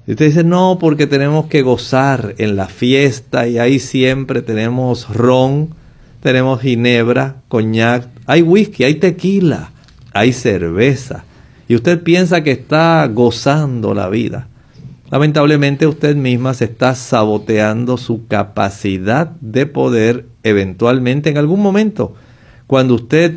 Y usted dice, no, porque tenemos que gozar en la fiesta y ahí siempre tenemos ron, tenemos ginebra, coñac, hay whisky, hay tequila, hay cerveza. Y usted piensa que está gozando la vida. Lamentablemente usted misma se está saboteando su capacidad de poder eventualmente en algún momento, cuando usted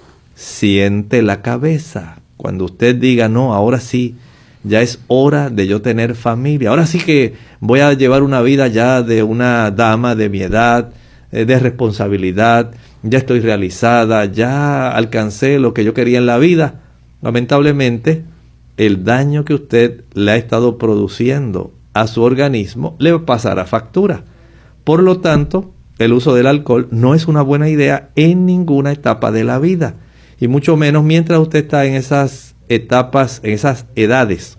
siente la cabeza, cuando usted diga, no, ahora sí, ya es hora de yo tener familia. Ahora sí que voy a llevar una vida ya de una dama de mi edad, de responsabilidad, ya estoy realizada, ya alcancé lo que yo quería en la vida. Lamentablemente, el daño que usted le ha estado produciendo a su organismo le pasará factura. Por lo tanto, el uso del alcohol no es una buena idea en ninguna etapa de la vida. Y mucho menos mientras usted está en esas etapas, en esas edades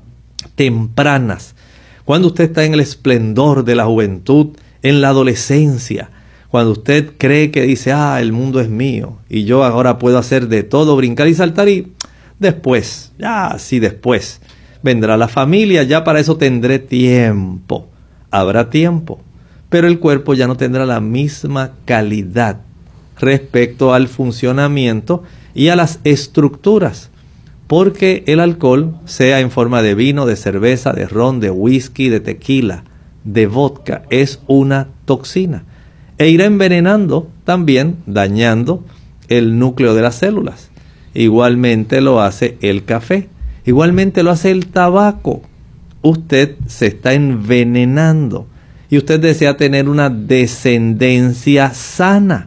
tempranas. Cuando usted está en el esplendor de la juventud, en la adolescencia. Cuando usted cree que dice, el mundo es mío y yo ahora puedo hacer de todo, brincar y saltar y después, después vendrá la familia, ya para eso tendré tiempo. Habrá tiempo, pero el cuerpo ya no tendrá la misma calidad respecto al funcionamiento y a las estructuras, porque el alcohol, sea en forma de vino, de cerveza, de ron, de whisky, de tequila, de vodka, es una toxina e irá envenenando también, dañando el núcleo de las células. Igualmente lo hace el café, igualmente lo hace el tabaco. Usted se está envenenando y usted desea tener una descendencia sana.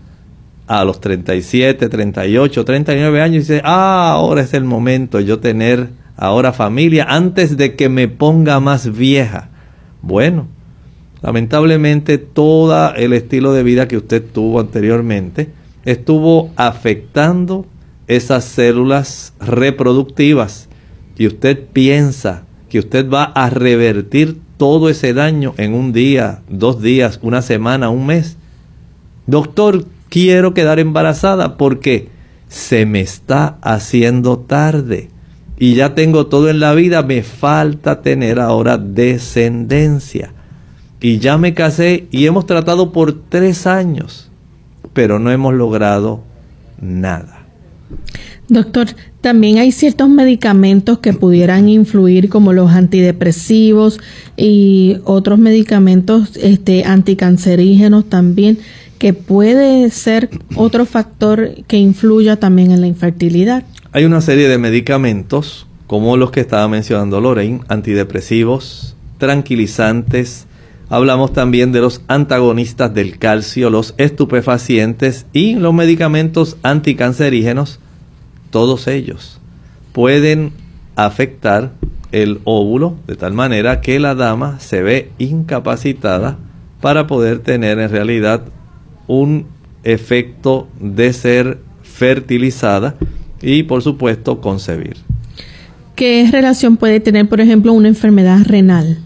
A los 37, 38, 39 años dice, ahora es el momento de yo tener ahora familia antes de que me ponga más vieja. Bueno, lamentablemente todo el estilo de vida que usted tuvo anteriormente estuvo afectando esas células reproductivas y usted piensa que usted va a revertir todo ese daño en un día, 2 días, una semana, un mes. Doctor, quiero quedar embarazada porque se me está haciendo tarde y ya tengo todo en la vida, me falta tener ahora descendencia. Y ya me casé y hemos tratado por 3 años, pero no hemos logrado nada. Doctor, también hay ciertos medicamentos que pudieran influir, como los antidepresivos y otros medicamentos anticancerígenos también, que puede ser otro factor que influya también en la infertilidad. Hay una serie de medicamentos, como los que estaba mencionando Lorraine, antidepresivos, tranquilizantes. Hablamos también de los antagonistas del calcio, los estupefacientes y los medicamentos anticancerígenos. Todos ellos pueden afectar el óvulo de tal manera que la dama se ve incapacitada para poder tener en realidad un efecto de ser fertilizada y por supuesto concebir. ¿Qué relación puede tener, por ejemplo, una enfermedad renal?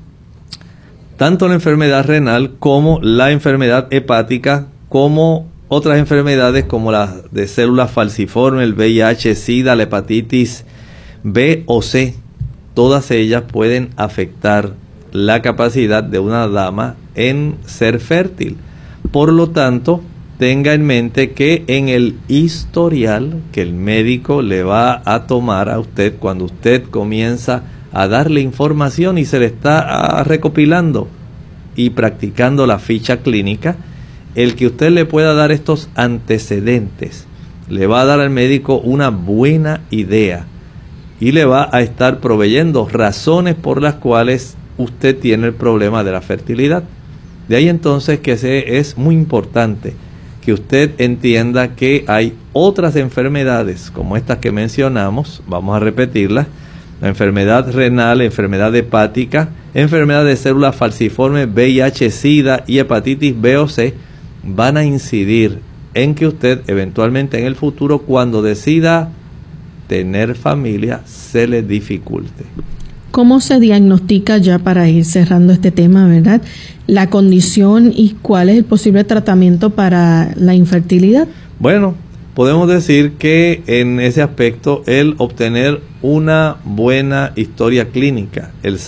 Tanto la enfermedad renal como la enfermedad hepática, como otras enfermedades como las de células falciformes, el VIH, SIDA, la hepatitis B o C, todas ellas pueden afectar la capacidad de una dama en ser fértil. Por lo tanto, tenga en mente que en el historial que el médico le va a tomar a usted cuando usted comienza a darle información y se le está recopilando y practicando la ficha clínica, el que usted le pueda dar estos antecedentes le va a dar al médico una buena idea y le va a estar proveyendo razones por las cuales usted tiene el problema de la fertilidad. De ahí entonces que es muy importante que usted entienda que hay otras enfermedades como estas que mencionamos, vamos a repetirlas: la enfermedad renal, enfermedad hepática, enfermedad de células falciformes, VIH, SIDA y hepatitis B o C, van a incidir en que usted eventualmente en el futuro, cuando decida tener familia, se le dificulte. ¿Cómo se diagnostica, ya para ir cerrando este tema, verdad, la condición y cuál es el posible tratamiento para la infertilidad? Bueno, podemos decir que en ese aspecto el obtener una buena historia clínica, el